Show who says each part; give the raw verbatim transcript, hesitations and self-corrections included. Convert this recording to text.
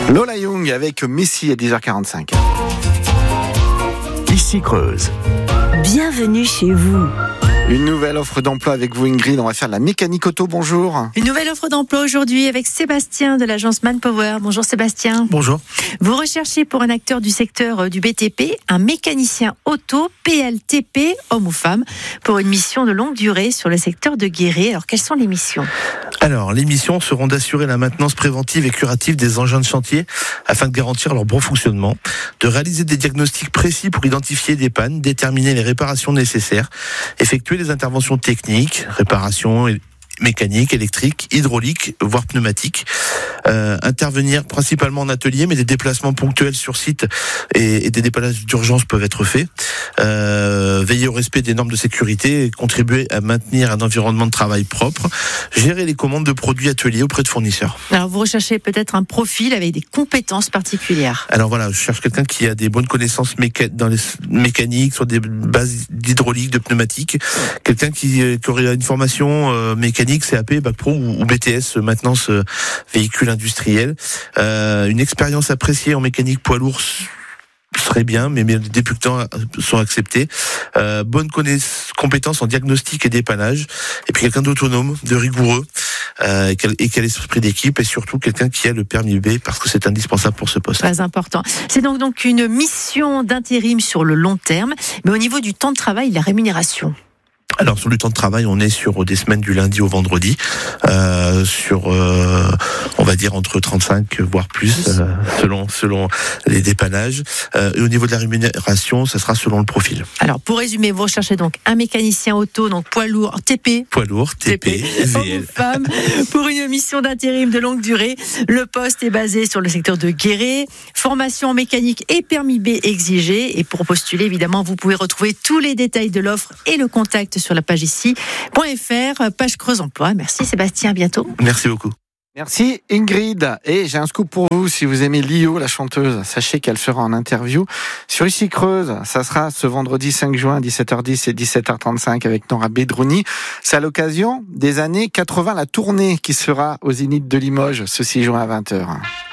Speaker 1: Lola Young avec Messi à dix heures quarante-cinq.
Speaker 2: Ici Creuse.
Speaker 3: Bienvenue chez vous.
Speaker 1: Une nouvelle offre d'emploi avec vous, Ingrid. On va faire de la mécanique auto. Bonjour.
Speaker 3: Une nouvelle offre d'emploi aujourd'hui avec Sébastien de l'agence Manpower. Bonjour Sébastien.
Speaker 4: Bonjour.
Speaker 3: Vous recherchez pour un acteur du secteur du B T P un mécanicien auto P L T P, homme ou femme, pour une mission de longue durée sur le secteur de Guéret. Alors, quelles sont les missions ?
Speaker 4: Alors, les missions seront d'assurer la maintenance préventive et curative des engins de chantier afin de garantir leur bon fonctionnement, de réaliser des diagnostics précis pour identifier des pannes, déterminer les réparations nécessaires, effectuer des interventions techniques, réparations mécaniques, électriques, hydrauliques, voire pneumatiques, euh, intervenir principalement en atelier, mais des déplacements ponctuels sur site et, et des dépannages d'urgence peuvent être faits, euh, veiller au respect des normes de sécurité et contribuer à maintenir un environnement de travail propre, gérer les commandes de produits ateliers auprès de fournisseurs.
Speaker 3: Alors, vous recherchez peut-être un profil avec des compétences particulières.
Speaker 4: Alors voilà, je cherche quelqu'un qui a des bonnes connaissances méca- dans les mécaniques, sur des bases d'hydraulique, de pneumatique, quelqu'un qui, qui aurait une formation euh, mécanique, C A P, Bac Pro ou, ou B T S, maintenance euh, véhicule industriel, euh, une expérience appréciée en mécanique poids lourd serait bien, mais les débutants sont acceptés. Euh, bonne connaiss- compétence en diagnostic et dépannage, et puis quelqu'un d'autonome, de rigoureux, euh, et qui a l'esprit d'équipe, et surtout quelqu'un qui a le permis B, parce que c'est indispensable pour ce poste.
Speaker 3: Très important. C'est donc, donc une mission d'intérim sur le long terme, mais au niveau du temps de travail, la rémunération.
Speaker 4: Alors sur le temps de travail, on est sur des semaines du lundi au vendredi, euh, sur euh, on va dire entre trente-cinq voire plus euh, selon selon les dépannages. Euh, et au niveau de la rémunération, ça sera selon le profil.
Speaker 3: Alors pour résumer, vous recherchez donc un mécanicien auto, donc poids lourd, T P.
Speaker 4: Poids lourd, T P,
Speaker 3: homme ou femme, pour une mission d'intérim de longue durée. Le poste est basé sur le secteur de Guéret. Formation en mécanique et permis B exigé. Et pour postuler, évidemment, vous pouvez retrouver tous les détails de l'offre et le contact sur la page ici, .fr, page Creuse Emploi. Merci Sébastien, à bientôt.
Speaker 4: Merci beaucoup.
Speaker 1: Merci Ingrid. Et j'ai un scoop pour vous, si vous aimez Lio, la chanteuse, sachez qu'elle sera en interview sur Ici Creuse. Ça sera ce vendredi cinq juin, dix-sept heures dix et dix-sept heures trente-cinq avec Nora Bedrouni. C'est à l'occasion des années quatre-vingts, la tournée qui sera au Zénith de Limoges ce six juin à vingt heures.